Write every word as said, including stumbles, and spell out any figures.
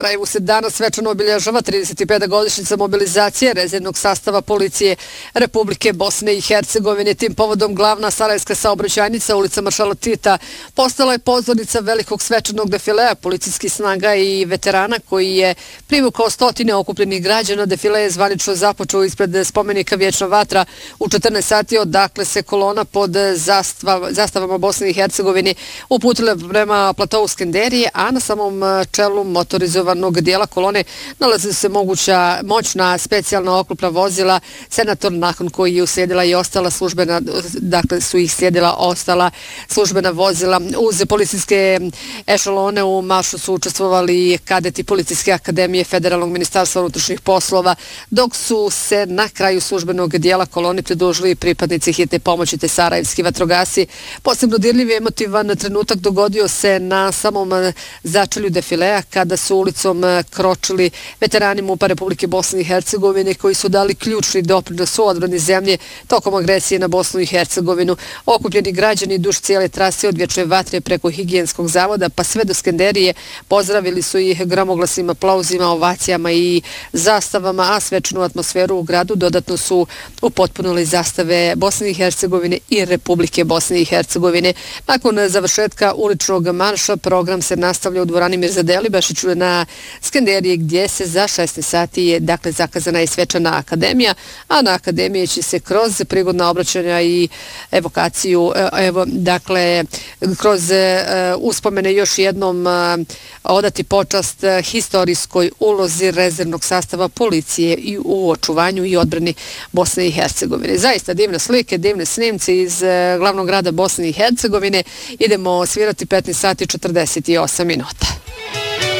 Sarajevu se danas svečano obilježava trideset peta godišnjica mobilizacije rezervnog sastava policije Republike Bosne i Hercegovine. Tim povodom glavna sarajevska saobraćajnica ulica Maršala Tita postala je pozornica velikog svečanog defilea policijskih snaga i veterana koji je privukao stotine okupljenih građana. Defile je zvanično započeo ispred spomenika Vječna vatra u četrnaest sati, odakle se kolona pod zastava, zastavama Bosne i Hercegovine uputila prema platovu Skenderije, a na samom čelu motorizovanog dijela kolone nalazi se moguća moćna specijalna oklopna vozila Senator, nakon koji je uslijedila i ostala službena, dakle su ih slijedila ostala službena vozila. Uz policijske ešalone u maršu su učestvovali kadeti Policijske akademije Federalnog ministarstva unutrašnjih poslova, dok su se na kraju službenog dijela koloni pridružili pripadnici hitne pomoći te sarajevski vatrogasci. Posebno dirljiv i emotivan trenutak dogodio se na samom začelju defilea, kada su ulicom kročili veterani MUP-a Republike Bosne i Hercegovine koji su dali ključni doprinos u odbrani zemlje tokom agresije na Bosnu i Hercegovinu. Okupljeni građani duž cijele trase od Vječne vatre preko higijenskog zavoda pa sve do Skenderije pozdravili su ih gromoglasnim aplauzima, ovacijama i zastavama, a svečanu atmosferu u gradu dodatno su upotpunili zastave Bosne i Hercegovine i Republike Bosne i Hercegovine. Nakon završetka uličnog marša program se nastavlja u dvorani Mirza Delibašiću na Skenderije, gdje se za šesnaest sati je dakle zakazana i svečana akademija, a na akademiji će se kroz prigodna obraćanja i evokaciju, evo, dakle, kroz uspomene još jednom odati počast historijskoj ulozi rezervnog sastava policije i u očuvanju i odbrani Bosne i Hercegovine. Zaista divne slike, divne snimci iz glavnog grada Bosne i Hercegovine. Idemo svirati petnaest sati četrdeset osam minuta.